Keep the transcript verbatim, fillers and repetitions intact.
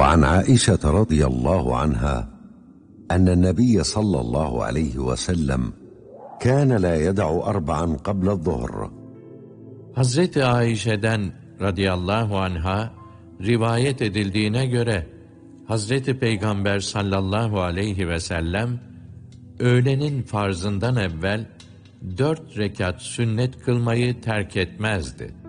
وعن عائشة رضي الله عنها أن النبي صلى الله عليه وسلم كان لا يدع أربعا قبل الظهر. Hazreti Ayşe'den radıyallahu anha rivayet edildiğine göre Hazreti Peygamber sallallahu aleyhi ve sellem öğlenin farzından evvel dört rekat sünnet kılmayı terk etmezdi.